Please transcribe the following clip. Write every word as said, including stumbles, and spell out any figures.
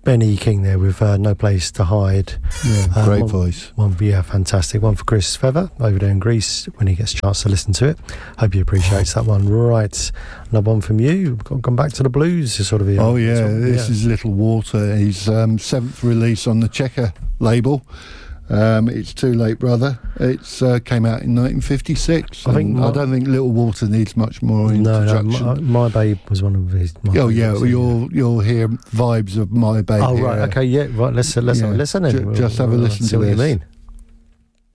Benny King there with uh, No Place to Hide. Yeah, um, great one, voice. One, yeah, fantastic. One for Chris Feather over there in Greece when he gets a chance to listen to it. Hope he appreciates that one. Right, another one from you. Gone back to the blues. Sort of. The, oh yeah, sort of, this yeah. is Little Water. His um, seventh release on the Checker label. Um, it's Too Late, Brother. It's uh, came out in nineteen fifty-six. I think. My, I don't think Little Water needs much more introduction. No, no, my, my Babe was one of his. Oh yeah, well, you'll you'll hear vibes of My Babe. Oh here. right, okay, yeah, right. Let's let's yeah. have a listen. Then. J- just we'll, have a we'll listen see to what this. you mean.